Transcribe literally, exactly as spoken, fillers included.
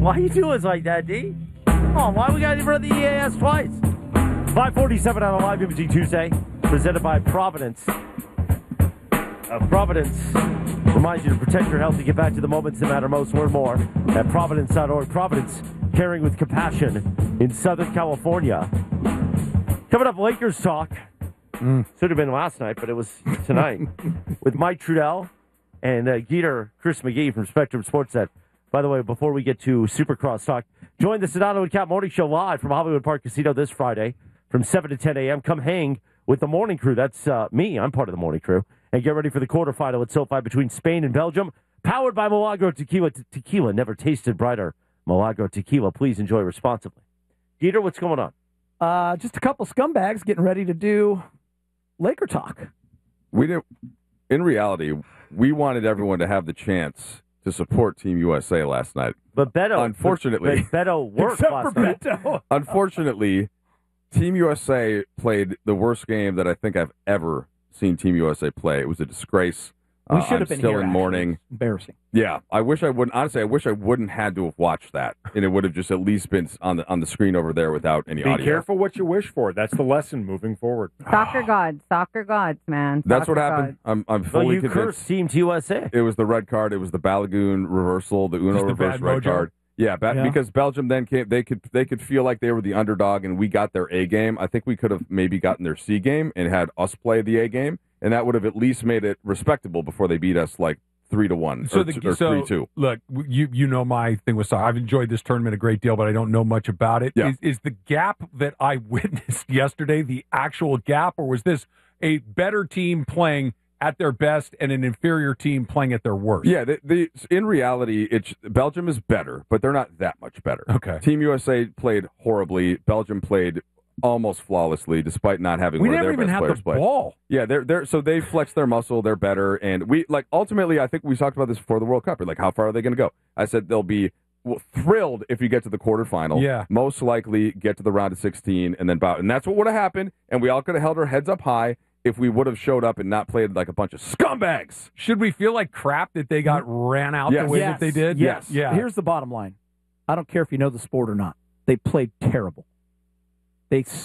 Why you doing us like that, D? Oh, why we got to run the E A S twice? five forty-seven on a live Imaging Tuesday, presented by Providence. Uh, Providence reminds you to protect your health and get back to the moments that matter most. Learn more at providence dot org. Providence, caring with compassion in Southern California. Coming up, Lakers talk. Mm. Should have been last night, but it was tonight with Mike Trudell and uh, Geeter Chris McGee from Spectrum Sportsnet. By the way, before we get to Supercross talk, join the Sedano and Cap Morning Show live from Hollywood Park Casino this Friday from seven to ten a.m. Come hang with the morning crew. That's uh, me. I'm part of the morning crew. And get ready for the quarterfinal at SoFi between Spain and Belgium. Powered by Milagro Tequila. Te- tequila never tasted brighter. Milagro Tequila. Please enjoy responsibly. Geeter, what's going on? Uh, just a couple scumbags getting ready to do Laker talk. We didn't. In reality, we wanted everyone to have the chance to support Team U S A last night. But Beto, unfortunately, but Beto worked except last for night. Beto. Unfortunately, Team U S A played the worst game that I think I've ever seen Team U S A play. It was a disgrace. We uh, should have I'm been still here, in actually. mourning. Embarrassing. Yeah, I wish I wouldn't. Honestly, I wish I wouldn't had to have watched that, and it would have just at least been on the on the screen over there without any Be audio. careful what you wish for. That's the lesson moving forward. Soccer gods, soccer gods, man. That's Soccer what happened. gods. I'm I'm Well, fully you convinced. cursed Team U S A. It was the red card. It was the Balagoon reversal, the Uno Just the reverse bad red mojo? card. Yeah, ba- Yeah. because Belgium then came. They could they could feel like they were the underdog, and we got their A game. I think we could have maybe gotten their C game and had us play the A game, and that would have at least made it respectable before they beat us like three to one So or, the t- or so three two. look, you you know my thing with soccer. I've enjoyed this tournament a great deal, but I don't know much about it. Yeah. Is, is the gap that I witnessed yesterday the actual gap, or was this a better team playing at their best and an inferior team playing at their worst? Yeah, the, the in reality, it's Belgium is better, but they're not that much better. Okay. Team U S A played horribly. Belgium played almost flawlessly, despite not having We one never of their even best had players the play. ball. Yeah, they're they're so they flex their muscle, they're better, and we like ultimately. I think we talked about this before the World Cup. Like, how far are they going to go? I said they'll be well, thrilled if you get to the quarterfinal. Yeah. most likely get to the round of sixteen and then bow. And that's what would have happened. And we all could have held our heads up high if we would have showed up and not played like a bunch of scumbags. Should we feel like crap that they got ran out Yes. the way Yes. that they did? Yes. Yeah. Here's the bottom line. I don't care if you know the sport or not. They played terrible. They